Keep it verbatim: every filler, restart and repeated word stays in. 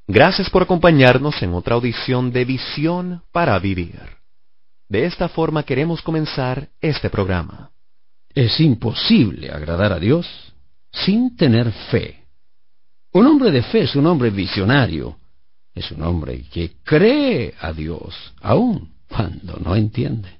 Gracias por acompañarnos en otra audición de Visión para Vivir. De esta forma queremos comenzar este programa. Es imposible agradar a Dios sin tener fe. Un hombre de fe es un hombre visionario. Es un hombre que cree a Dios, aun cuando no entiende.